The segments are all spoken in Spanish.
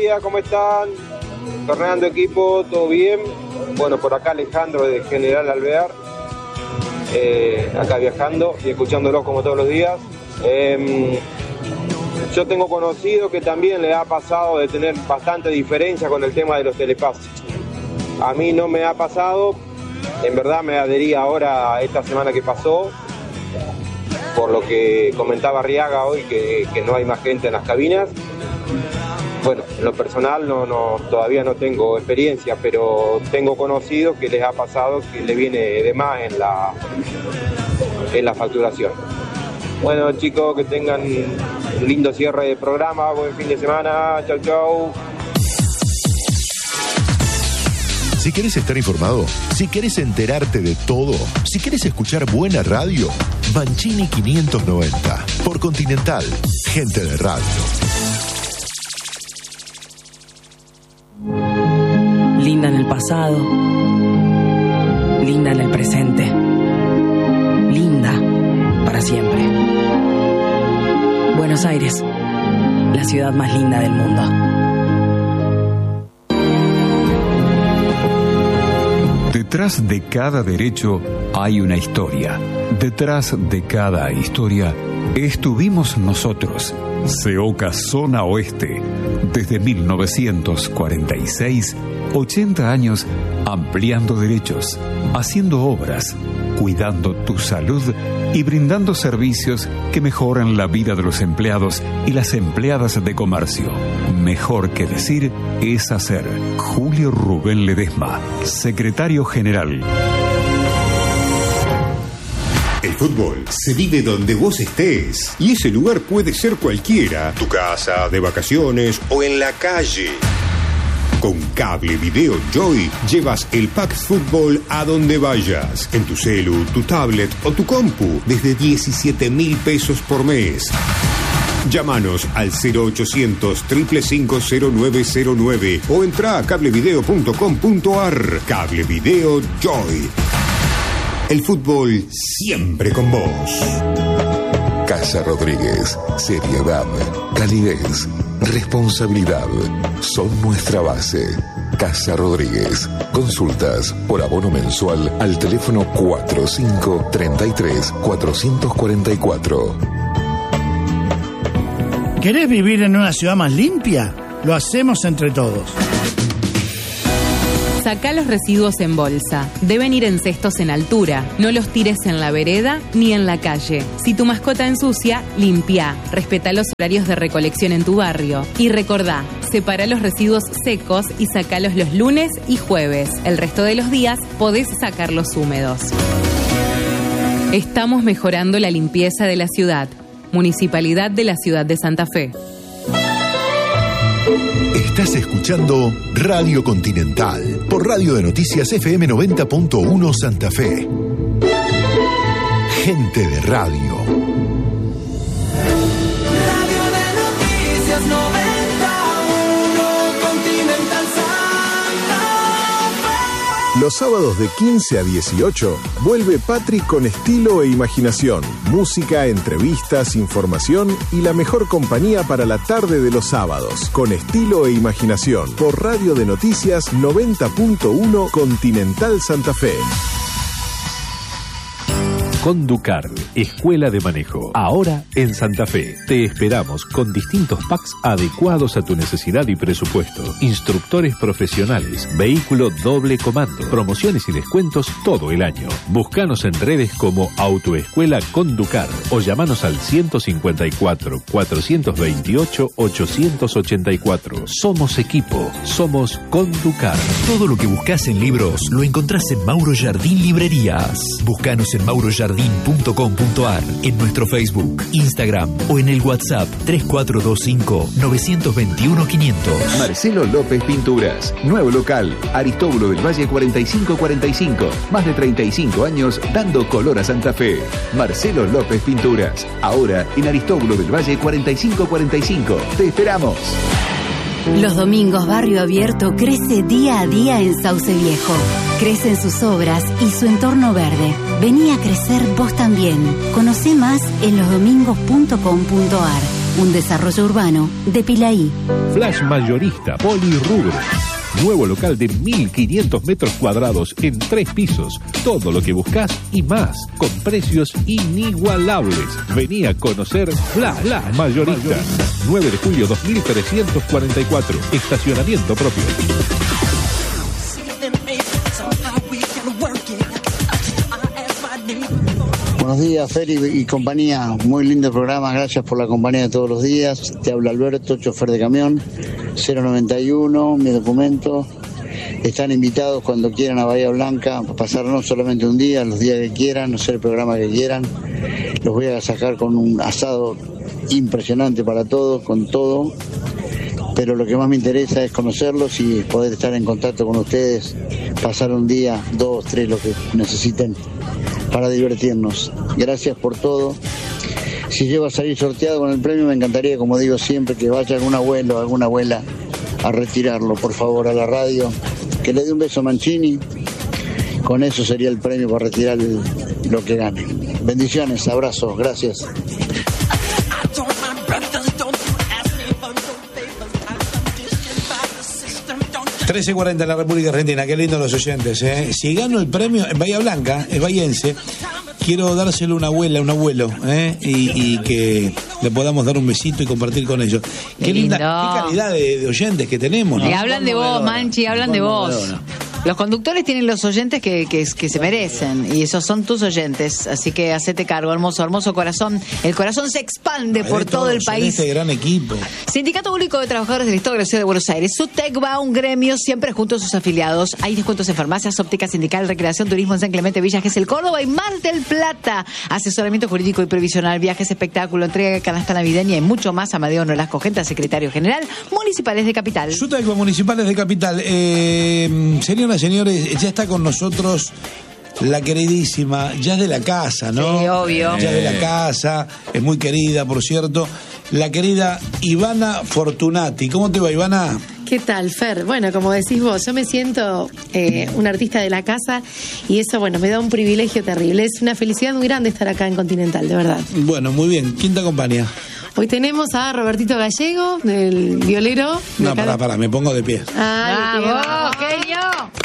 días, ¿cómo están? Fernando, equipo, ¿todo bien? Bueno, por acá Alejandro de General Alvear, acá viajando y escuchándolo como todos los días. Yo tengo conocido que también le ha pasado de tener bastante diferencia con el tema de los telepases. A mí no me ha pasado, en verdad me adherí ahora esta semana que pasó, por lo que comentaba Arriaga hoy, que no hay más gente en las cabinas. Bueno, en lo personal todavía no tengo experiencia, pero tengo conocidos que les ha pasado que le viene de más en la facturación. Bueno, chicos, que tengan un lindo cierre de programa, buen fin de semana, chau chau. Si querés estar informado, si querés enterarte de todo, si querés escuchar buena radio, Mancini 590, por Continental, gente de radio. Linda en el pasado, linda en el presente, linda para siempre. Buenos Aires, la ciudad más linda del mundo. Detrás de cada derecho hay una historia. Detrás de cada historia estuvimos nosotros, CEOCA Zona Oeste, desde 1946, 80 años ampliando derechos, haciendo obras, cuidando tu salud y brindando servicios que mejoran la vida de los empleados y las empleadas de comercio. Mejor que decir es hacer. Julio Rubén Ledesma, secretario general. El fútbol se vive donde vos estés. Y ese lugar puede ser cualquiera. Tu casa, de vacaciones o en la calle. Con Cable Video Joy llevas el pack fútbol a donde vayas. En tu celu, tu tablet o tu compu. Desde 17.000 pesos por mes. Llámanos al 0800 555 0909 o entra a cablevideo.com.ar. Cable Video Joy. El fútbol siempre con vos. Casa Rodríguez. Seriedad, calidez, responsabilidad son nuestra base. Casa Rodríguez. Consultas por abono mensual al teléfono 4533 444. ¿Querés vivir en una ciudad más limpia? Lo hacemos entre todos. Sacá los residuos en bolsa. Deben ir en cestos en altura. No los tires en la vereda ni en la calle. Si tu mascota ensucia, limpia. Respetá los horarios de recolección en tu barrio. Y recordá, separa los residuos secos y sacalos los lunes y jueves. El resto de los días podés sacarlos húmedos. Estamos mejorando la limpieza de la ciudad. Municipalidad de la Ciudad de Santa Fe. Estás escuchando Radio Continental por Radio de Noticias FM 90.1 Santa Fe. Gente de radio. Radio de Noticias 91 Continental Santa Fe. Los sábados de 15 a 18 vuelve Patri con estilo e imaginación, música, entrevistas, información y la mejor compañía para la tarde de los sábados. Con estilo e imaginación por Radio de Noticias 90.1 Continental Santa Fe. Conducar, Escuela de Manejo. Ahora en Santa Fe. Te esperamos con distintos packs adecuados a tu necesidad y presupuesto. Instructores profesionales, vehículo doble comando, promociones y descuentos todo el año. Búscanos en redes como Autoescuela Conducar o llamanos al 154 428 884. Somos equipo, somos Conducar. Todo lo que buscas en libros lo encontrás en Mauro Jardín Librerías. Búscanos en maurojardín.com.ar, en nuestro Facebook, Instagram o en el WhatsApp 3425-921-500. Marcelo López Pinturas. Nuevo local. Aristóbulo del Valle 4545. Más de 35 años dando color a Santa Fe. Marcelo López Pinturas. Ahora en Aristóbulo del Valle 4545. Te esperamos. Los domingos Barrio Abierto crece día a día en Sauce Viejo. Crecen sus obras y su entorno verde. Vení a crecer vos también. Conocé más en losdomingos.com.ar. un desarrollo urbano de Pilaí. Flash Mayorista Polirrubro. Nuevo local de 1.500 metros cuadrados en 3 pisos. Todo lo que buscas y más, con precios inigualables. Vení a conocer Flash Mayorista. 9 de julio 2344. Estacionamiento propio. Buenos días, Feri y compañía. Muy lindo programa, gracias por la compañía de todos los días. Te habla Alberto, chofer de camión, 091, mi documento. Están invitados cuando quieran a Bahía Blanca, a pasar no solamente un día, los días que quieran, hacer el programa que quieran. Los voy a sacar con un asado impresionante para todos, con todo. Pero lo que más me interesa es conocerlos y poder estar en contacto con ustedes, pasar un día, 2, 3, lo que necesiten para divertirnos. Gracias por todo. Si llego a salir sorteado con el premio, me encantaría, como digo siempre, que vaya algún abuelo o alguna abuela a retirarlo, por favor, a la radio. Que le dé un beso a Mancini. Con eso sería el premio para retirar lo que gane. Bendiciones, abrazos, gracias. 13:40 en la República Argentina, qué lindo los oyentes, ¿eh? Si gano el premio en Bahía Blanca, es bahiense, quiero dárselo a una abuela, a un abuelo, y que le podamos dar un besito y compartir con ellos. Qué linda, qué calidad de oyentes que tenemos, ¿no? Y hablan de vos, Manchi, hablan de vos. Los conductores tienen los oyentes que se merecen, y esos son tus oyentes, así que hacete cargo, hermoso, hermoso corazón. El corazón se expande por todo el país. Este gran equipo. Sindicato Único de Trabajadores del Estado de la Ciudad de Buenos Aires. SUTEC va a un gremio siempre junto a sus afiliados. Hay descuentos en farmacias, óptica sindical, recreación, turismo en San Clemente, Villa Gesell, Córdoba y Mar del Plata. Asesoramiento jurídico y previsional, viajes, espectáculo, entrega de canasta navideña y mucho más. Amadeo Nolasco Genta, secretario general, Municipales de Capital. SUTEC Municipales de Capital. Señoras, señores, ya está con nosotros la queridísima, ya es de la casa, ¿no? Sí, obvio. Ya es de la casa, es muy querida, por cierto, la querida Ivana Fortunati. ¿Cómo te va, Ivana? ¿Qué tal, Fer? Bueno, como decís vos, yo me siento un artista de la casa y eso, bueno, me da un privilegio terrible. Es una felicidad muy grande estar acá en Continental, de verdad. Bueno, muy bien. ¿Quién te acompaña? Hoy tenemos a Robertito Gallego, el violero. No, pará, me pongo de pie. ¡Bravo, genio!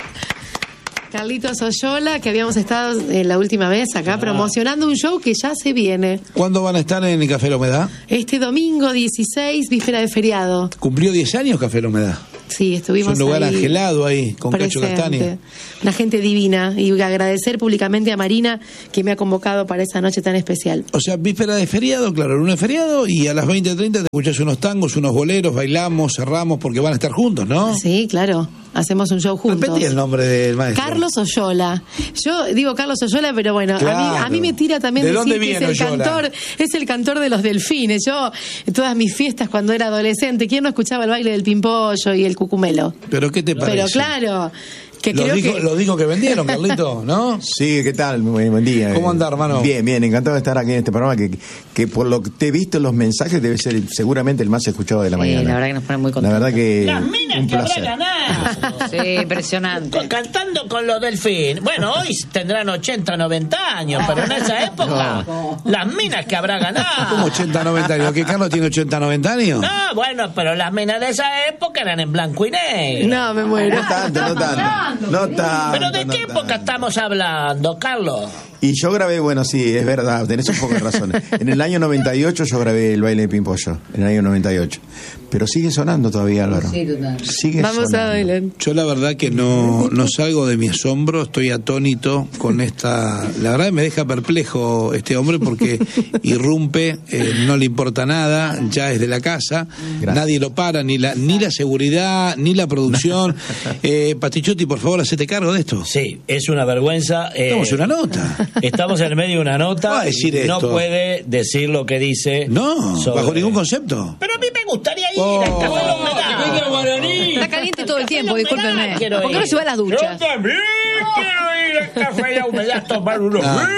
Carlitos Oyola, que habíamos estado la última vez acá promocionando un show que ya se viene. ¿Cuándo van a estar en el Café La Humedad? Este domingo 16, víspera de feriado. ¿Cumplió 10 años Café La Humedad? Sí, estuvimos ahí. Es un lugar angelado ahí, con Cacho Castaña. Una gente divina. Y agradecer públicamente a Marina que me ha convocado para esa noche tan especial. O sea, víspera de feriado, claro, lunes feriado, y a las 20:30 te escuchás unos tangos, unos boleros, bailamos, cerramos, porque van a estar juntos, ¿no? Sí, claro. Hacemos un show juntos. Repetí el nombre del maestro. Carlos Oyola. Yo digo Carlos Oyola, pero bueno, claro. a mí me tira también decir que es el cantor de los delfines. Yo, en todas mis fiestas cuando era adolescente, ¿quién no escuchaba el baile del pimpollo y el cucumelo? ¿Pero qué te parece? Pero claro... Lo dijo que vendieron, Carlito, ¿no? Sí, ¿qué tal? Muy buen día. ¿Cómo andás, hermano? Bien, encantado de estar aquí en este programa que por lo que te he visto en los mensajes debe ser seguramente el más escuchado de la mañana. La verdad que nos pone muy contentos. La verdad que las minas un que placer. habrá ganado. Sí, impresionante. Cantando con los delfines. Bueno, hoy tendrán 80, 90 años, pero en esa época, las minas que habrá ganado. ¿Cómo 80, 90 años? ¿Qué Carlos tiene 80, 90 años? No, bueno, pero las minas de esa época eran en blanco y negro. No, me muero. No tanto. ¿Pero de qué época estamos hablando, Carlos? Y yo grabé, bueno, sí, es verdad, tenés un poco de razón. En el año 98 yo grabé el baile de Pimpollo, en el año 98. Pero sigue sonando todavía, Álvaro. Sí, total. Sigue Vamos sonando. a bailar. Yo la verdad que no salgo de mi asombro, estoy atónito con esta... La verdad me deja perplejo este hombre porque irrumpe, no le importa nada, ya es de la casa, gracias. Nadie lo para, ni la seguridad, ni la producción. Pastichotti, por favor, hacete cargo de esto. Sí, es una vergüenza. Estamos en una nota. Estamos en el medio de una nota. Va a decir no esto. Puede decir lo que dice. No, sobre... bajo ningún concepto. Pero a mí me gustaría ir al Café La Humedad. Está caliente todo el tiempo, discúlpenme. ¿Por qué no se va a las duchas? Yo también quiero ir al Café La Humedad a tomar unos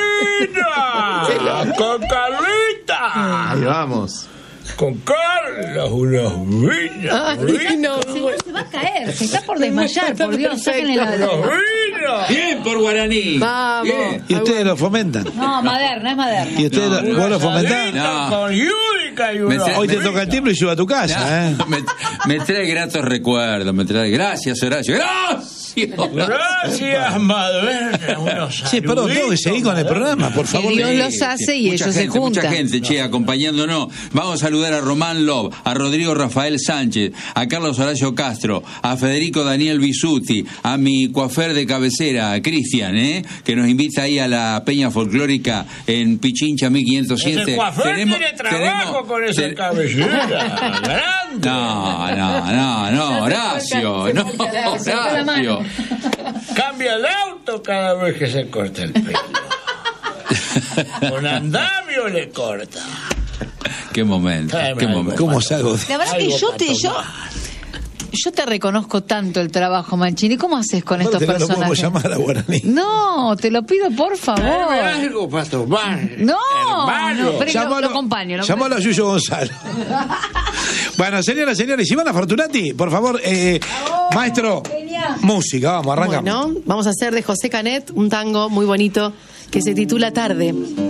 vinos. Con Carlita. Ahí vamos. Con Carlos, unos vinos. Ay, no, se va a caer, se está por desmayar, por Dios, sáquenle la... ¡Los vinos! Bien por Guaraní. Vamos. Bien. ¿Y ustedes lo fomentan? No, Maderna, es Maderna. ¿Y ustedes vos lo fomentás? Con Yuri música y uno... Hoy te toca el timbre y subo a tu casa, ¿eh? Me trae gratos recuerdos, Gracias, Horacio. Gracias, Madre. Sí, pero tengo que seguir con el programa, por favor. Que Dios los hace y ellos se juntan. Mucha gente, acompañándonos. Vamos a saludar a Román Love, a Rodrigo Rafael Sánchez, a Carlos Horacio Castro, a Federico Daniel Bisuti, a mi coafer de cabecera, a Cristian, que nos invita ahí a la peña folclórica en Pichincha 1507. Ese coafer tiene trabajo con esa cabecera. Grande. No, Horacio. Cambia el auto cada vez que se corta el pelo. Con andamio le corta. Qué momento. ¿Cómo salgo? La verdad que yo te reconozco tanto el trabajo, Mancini. ¿Cómo haces con estos personajes? No podemos llamar a Guaraní. No, te lo pido por favor. Algo para tomar. No, pero lo acompaño. Llamalo a Yuyo Gonzalo. Bueno, señoras, señores, Ivana Fortunati, por favor, maestro, música, vamos, arrancamos. Bueno, vamos a hacer de José Canet un tango muy bonito que se titula Tarde.